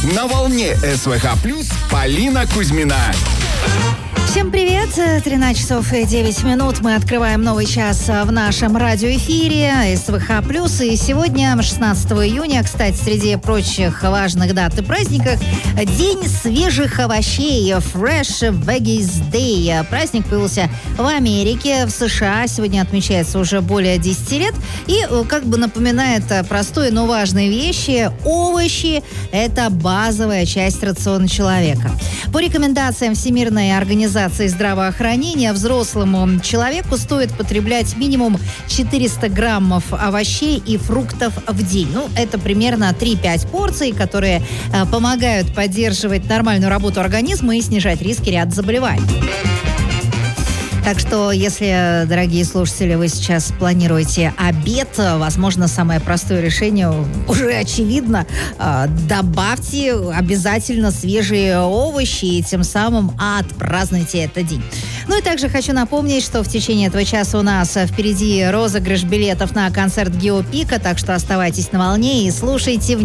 На волне СВХ+, Полина Кузьмина. Всем привет! 13 часов и 9 минут. Мы открываем новый час в нашем радиоэфире СВХ+. И сегодня, 16 июня, кстати, среди прочих важных дат и праздников, День свежих овощей, Fresh Veggies Day. Праздник появился в Америке, в США. Сегодня отмечается уже более 10 лет. И как бы напоминает простые, но важные вещи. Овощи – это базовая часть рациона человека. По рекомендациям Всемирной организации здравоохранения, взрослому человеку стоит потреблять минимум 400 граммов овощей и фруктов в день. Это примерно 3-5 порций, которые помогают поддерживать нормальную работу организма и снижать риски ряда заболеваний. Так что, если, дорогие слушатели, вы сейчас планируете обед, возможно, самое простое решение уже очевидно. Добавьте обязательно свежие овощи и тем самым отпразднуйте этот день. И также хочу напомнить, что в течение этого часа у нас впереди розыгрыш билетов на концерт Гео Пика, так что оставайтесь на волне и слушайте